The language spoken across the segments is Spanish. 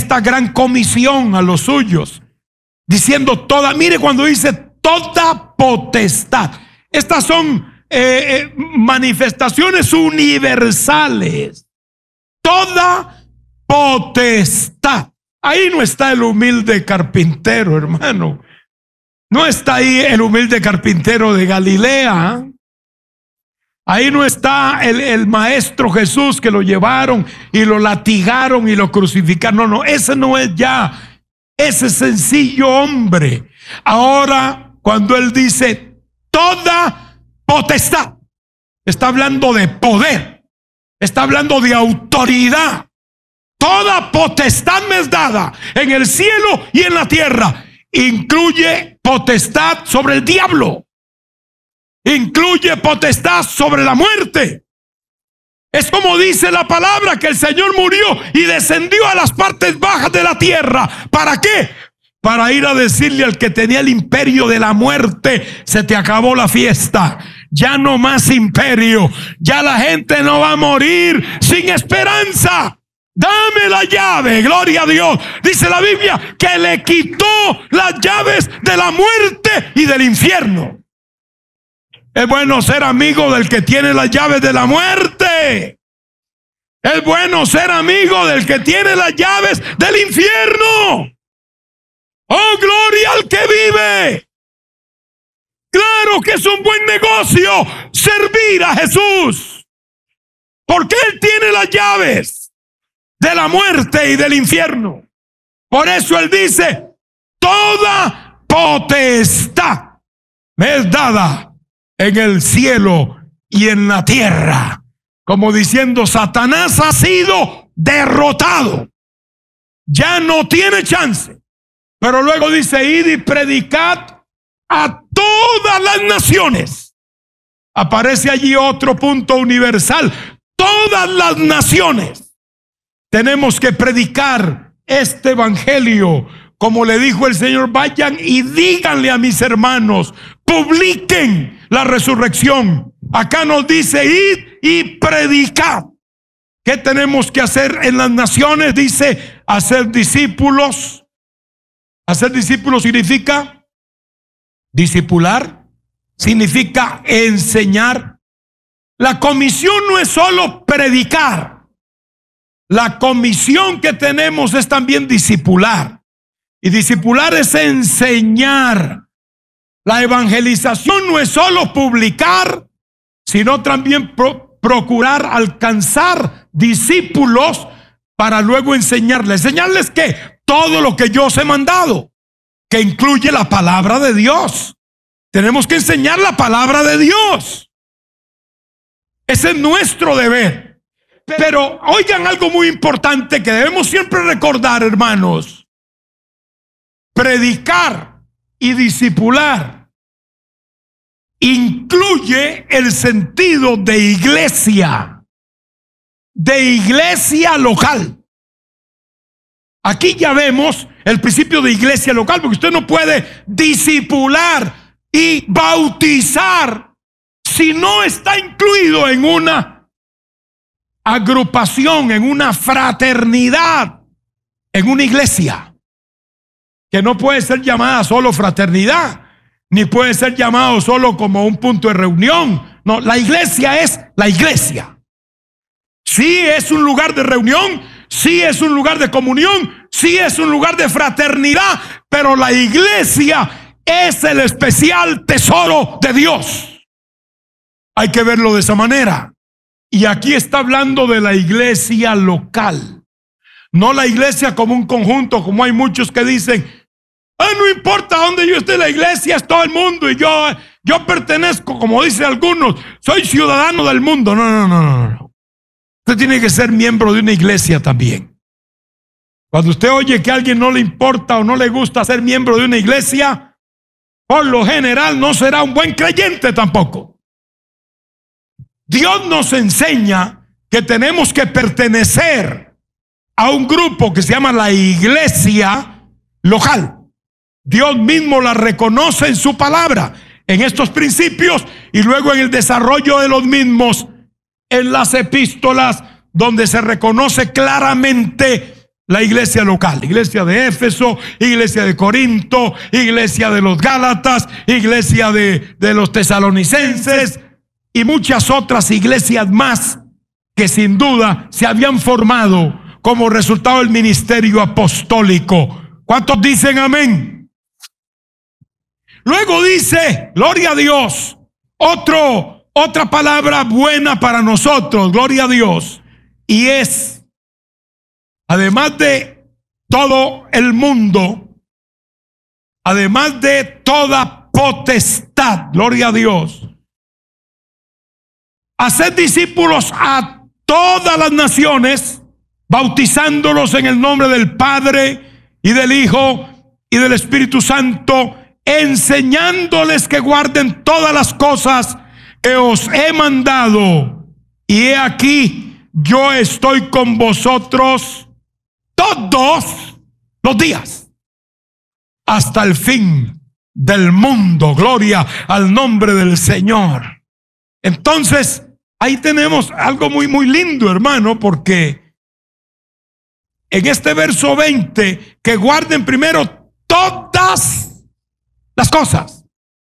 esta gran comisión a los suyos, diciendo mire cuando dice toda potestad. Estas son manifestaciones universales. Toda potestad. Ahí no está el humilde carpintero, hermano. No está ahí el humilde carpintero de Galilea. Ahí no está el maestro Jesús que lo llevaron y lo latigaron y lo crucificaron. No, ese no es ya ese sencillo hombre. Ahora, cuando él dice toda potestad, está hablando de poder, está hablando de autoridad. Toda potestad me es dada en el cielo y en la tierra. Incluye potestad sobre el diablo. Incluye potestad sobre la muerte. Es como dice la palabra, que el Señor murió y descendió a las partes bajas de la tierra. ¿Para qué? Para ir a decirle al que tenía el imperio de la muerte: se te acabó la fiesta, ya no más imperio, ya la gente no va a morir sin esperanza. Dame la llave, gloria a Dios. Dice la Biblia que le quitó las llaves de la muerte y del infierno. Es bueno ser amigo del que tiene las llaves de la muerte. Es bueno ser amigo del que tiene las llaves del infierno. Oh, gloria al que vive. Claro que es un buen negocio servir a Jesús, porque Él tiene las llaves de la muerte y del infierno. Por eso Él dice: toda potestad me es dada en el cielo y en la tierra. Como diciendo, Satanás ha sido derrotado, ya no tiene chance. Pero luego dice: id y predicad a todas las naciones. Aparece allí otro punto universal: todas las naciones. Tenemos que predicar este evangelio. Como le dijo el Señor: vayan y díganle a mis hermanos, publiquen la resurrección. Acá nos dice: id y predicad. ¿Qué tenemos que hacer en las naciones? Dice: hacer discípulos. Hacer discípulos significa discipular, significa enseñar. La comisión no es solo predicar. La comisión que tenemos es también discipular. Y discipular es enseñar. La evangelización no es solo publicar, sino también procurar alcanzar discípulos para luego enseñarles. ¿Enseñarles qué? Todo lo que yo os he mandado, que incluye la palabra de Dios. Tenemos que enseñar la palabra de Dios. Ese es nuestro deber. Pero oigan algo muy importante que debemos siempre recordar, hermanos. Predicar y discipular incluye el sentido de iglesia local. Aquí ya vemos el principio de iglesia local, porque usted no puede discipular y bautizar si no está incluido en una agrupación, en una fraternidad, en una iglesia, que no puede ser llamada solo fraternidad, ni puede ser llamado solo como un punto de reunión. No, la iglesia es la iglesia. Sí es un lugar de reunión, sí es un lugar de comunión, sí es un lugar de fraternidad, pero la iglesia es el especial tesoro de Dios. Hay que verlo de esa manera. Y aquí está hablando de la iglesia local, no la iglesia como un conjunto, como hay muchos que dicen: no importa dónde yo esté, la iglesia es todo el mundo y yo pertenezco, como dicen algunos, soy ciudadano del mundo. No. Usted tiene que ser miembro de una iglesia también. Cuando usted oye que a alguien no le importa o no le gusta ser miembro de una iglesia, por lo general no será un buen creyente tampoco. Dios nos enseña que tenemos que pertenecer a un grupo que se llama la iglesia local. Dios mismo la reconoce en su palabra, en estos principios, y luego en el desarrollo de los mismos en las epístolas, donde se reconoce claramente la iglesia local, iglesia de Éfeso, iglesia de Corinto, iglesia de los Gálatas, iglesia de los tesalonicenses y muchas otras iglesias más que sin duda se habían formado como resultado del ministerio apostólico. ¿Cuántos dicen amén? Luego dice, gloria a Dios, otra palabra buena para nosotros, gloria a Dios, y es, además de todo el mundo, además de toda potestad, gloria a Dios, hacer discípulos a todas las naciones, bautizándolos en el nombre del Padre y del Hijo y del Espíritu Santo, enseñándoles que guarden todas las cosas que os he mandado. Y he aquí, yo estoy con vosotros todos los días, hasta el fin del mundo. Gloria al nombre del Señor. Entonces, ahí tenemos algo muy, muy lindo, hermano, porque en este verso 20, que guarden primero todas las cosas.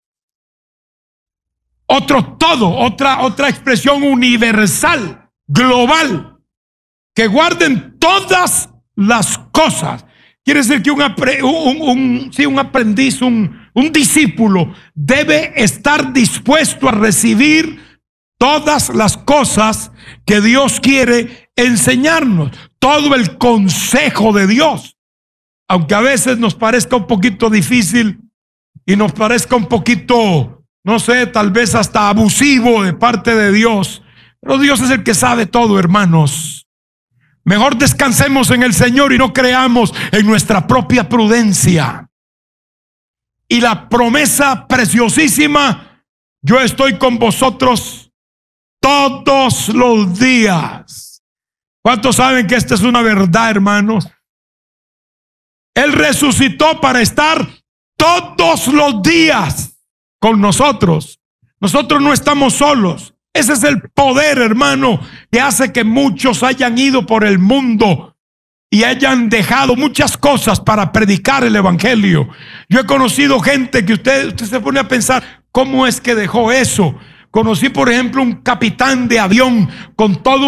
Otra expresión universal, global, que guarden todas las cosas. Quiere decir que un aprendiz, un discípulo debe estar dispuesto a recibir todas las cosas que Dios quiere enseñarnos, todo el consejo de Dios. Aunque a veces nos parezca un poquito difícil y nos parezca un poquito, no sé, tal vez hasta abusivo de parte de Dios, pero Dios es el que sabe todo, hermanos. Mejor descansemos en el Señor y no creamos en nuestra propia prudencia. Y la promesa preciosísima, yo estoy con vosotros todos los días. ¿Cuántos saben que esta es una verdad, hermanos? Él resucitó para estar todos los días con nosotros. Nosotros no estamos solos. Ese es el poder, hermano, que hace que muchos hayan ido por el mundo y hayan dejado muchas cosas para predicar el evangelio. Yo he conocido gente que usted se pone a pensar, ¿cómo es que dejó eso? Conocí, por ejemplo, un capitán de avión con todo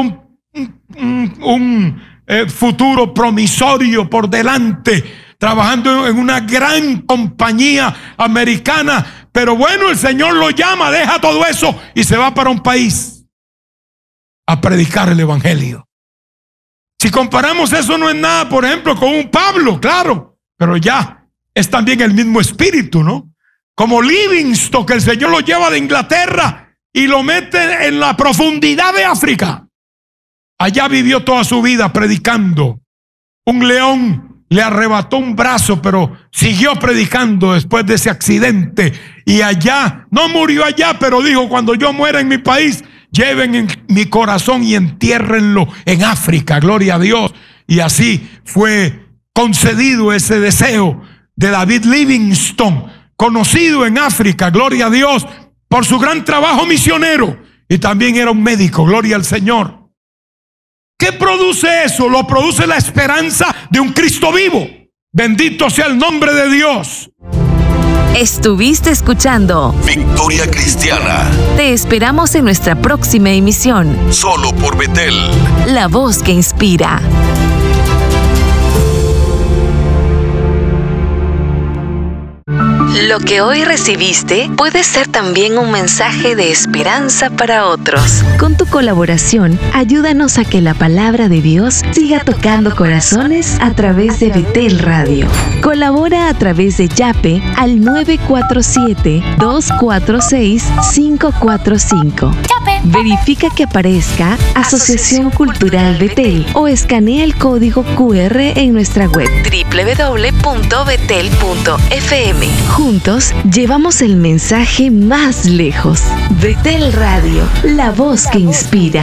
un futuro promisorio por delante, trabajando en una gran compañía americana. Pero bueno, el Señor lo llama, deja todo eso y se va para un país a predicar el evangelio. Si comparamos eso, no es nada, por ejemplo, con un Pablo, claro, pero ya es también el mismo espíritu, ¿no? Como Livingstone, que el Señor lo lleva de Inglaterra y lo mete en la profundidad de África. Allá vivió toda su vida predicando. Un león le arrebató un brazo, pero siguió predicando después de ese accidente. Y allá, no murió allá, pero dijo, cuando yo muera en mi país, lleven en mi corazón y entiérrenlo en África. Gloria a Dios. Y así fue concedido ese deseo de David Livingstone, conocido en África, gloria a Dios, por su gran trabajo misionero. Y también era un médico, gloria al Señor. ¿Qué produce eso? Lo produce la esperanza de un Cristo vivo. Bendito sea el nombre de Dios. Estuviste escuchando Victoria Cristiana. Te esperamos en nuestra próxima emisión. Solo por Betel. La voz que inspira. Lo que hoy recibiste puede ser también un mensaje de esperanza para otros. Con tu colaboración, ayúdanos a que la palabra de Dios siga tocando corazones a través de Betel Radio. Colabora a través de Yape al 947-246-545. Verifica que aparezca Asociación Cultural Betel o escanea el código QR en nuestra web www.betel.fm. Juntos llevamos el mensaje más lejos. Betel Radio, la voz que inspira.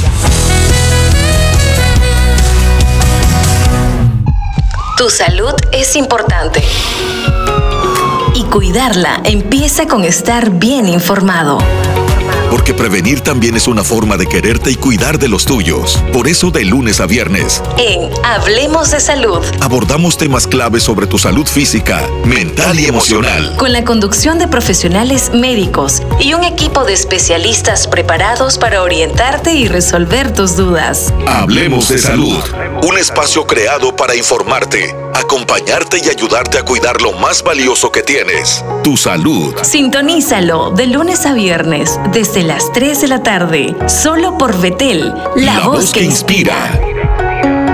Tu salud es importante. Y cuidarla empieza con estar bien informado. porque prevenir también es una forma de quererte y cuidar de los tuyos. Por eso, de lunes a viernes, en Hablemos de Salud, abordamos temas claves sobre tu salud física, mental y emocional, con la conducción de profesionales médicos y un equipo de especialistas preparados para orientarte y resolver tus dudas. Hablemos de Salud, un espacio creado para informarte, acompañarte y ayudarte a cuidar lo más valioso que tienes, tu salud. Sintonízalo de lunes a viernes desde las 3 de la tarde, solo por Betel, la voz que inspira.